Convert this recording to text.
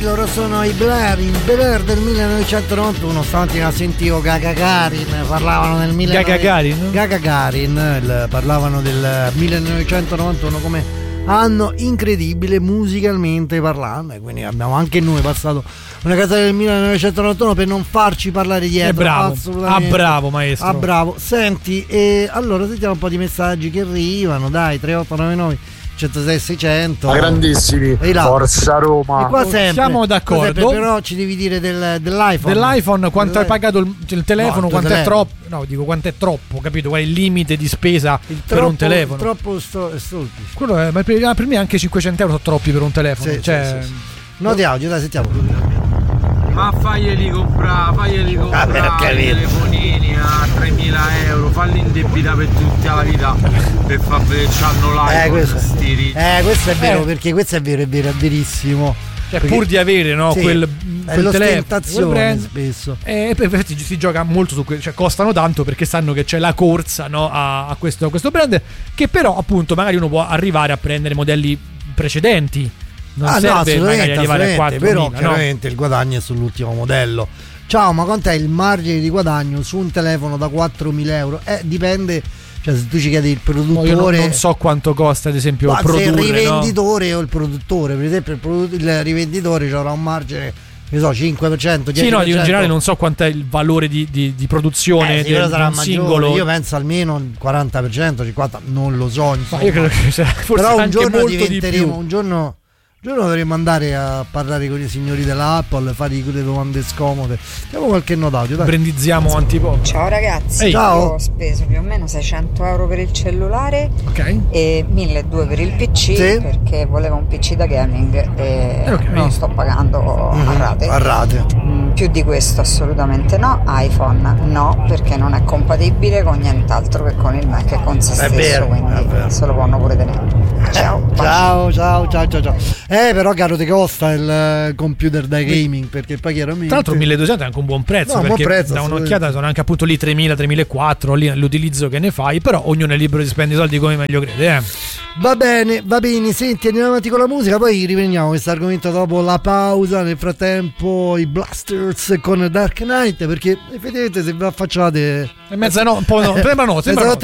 loro sono i Blair, in Blair del 1991. Stamattina sentivo Gagarin, parlavano del Gagarin, parlavano del 1991 come anno incredibile musicalmente parlando, e quindi abbiamo anche noi passato una canzone del 1991 per non farci parlare dietro. Bravo, bravo maestro. Bravo. Senti, allora sentiamo un po' di messaggi che arrivano, dai, 3899 106 600. Grandissimi, forza Roma. E qua sempre, siamo d'accordo, però ci devi dire dell'iPhone quanto hai pagato il telefono, quanto è troppo. No, dico quanto è troppo, capito? Qual è il limite di spesa per un telefono? Troppo quello è, ma per me anche 500 euro sono troppi per un telefono. Sì. No, di audio, dai, sentiamo. Ma faglieli comprare i telefonini a 3.000 euro, falli indebitare per tutta la vita per far vedere c'hanno l'iPhone. Questo è vero, perché questo è vero, è verissimo. Cioè, pur di avere quel telefono spesso. Infatti si gioca molto su cioè costano tanto perché sanno che c'è la corsa a questo brand, che però appunto magari uno può arrivare a prendere modelli precedenti. Non serve magari arrivare a 4.000, però chiaramente il guadagno è sull'ultimo modello. Ciao, ma quant'è il margine di guadagno su un telefono da 4.000 euro? Dipende, cioè se tu ci chiedi il produttore, io non so quanto costa ad esempio produrre, se il rivenditore o il produttore. Per esempio il rivenditore avrà un margine, ne so, 5%, 10%. Sì, no, in generale non so quant'è il valore di produzione di un singolo. Io penso almeno 40%, 50%, non lo so, insomma. Io credo che forse però un anche giorno molto di più. Un giorno dovremmo andare a parlare con i signori dell'Apple, fare quelle domande scomode. Diamo qualche nota audio, dai. Brindizziamo antipo. Ciao ragazzi, ciao. Io ho speso più o meno 600 euro per il cellulare, e 1.200 per il PC, perché volevo un PC da gaming e non sto pagando a rate. Più di questo assolutamente no. iPhone no, perché non è compatibile con nient'altro che con il Mac e con se stesso, quindi se lo possono pure tenere. Ciao. Però caro, ti costa il computer da gaming, perché poi chiaramente tra l'altro 1.200 è anche un buon prezzo, perché da un'occhiata sono anche appunto lì 3.000, 3.400 lì l'utilizzo che ne fai, però ognuno è libero di spendere i soldi come meglio crede. Va bene, senti, andiamo avanti con la musica, poi riprendiamo questo argomento dopo la pausa. Nel frattempo i Blasters con Dark Knight, perché effettivamente se vi affacciate è mezzanotte, sembra